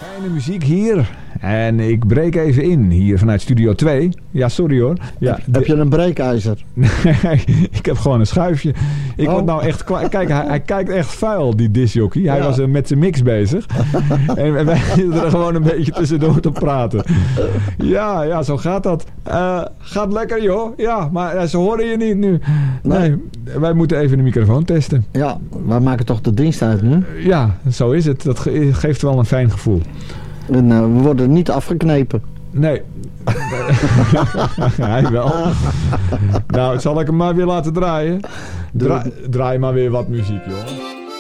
Fijne muziek hier. En ik breek even in hier vanuit Studio 2. Ja, sorry hoor. Ja, heb je een breekijzer? Nee, ik heb gewoon een schuifje. Ik word nou echt... Kijk, hij kijkt echt vuil, die discjockey. Hij was met zijn mix bezig. En wij zitten er gewoon een beetje tussendoor te praten. Ja, zo gaat dat. Gaat lekker, joh. Ja, maar ze horen je niet nu. Nee, wij moeten even de microfoon testen. Ja, wij maken toch de dienst uit nu? Ja, zo is het. Dat geeft wel een fijn gevoel. En we worden niet afgeknepen. Nee. Hij wel. Nou, zal ik hem maar weer laten draaien? Draai maar weer wat muziek, joh.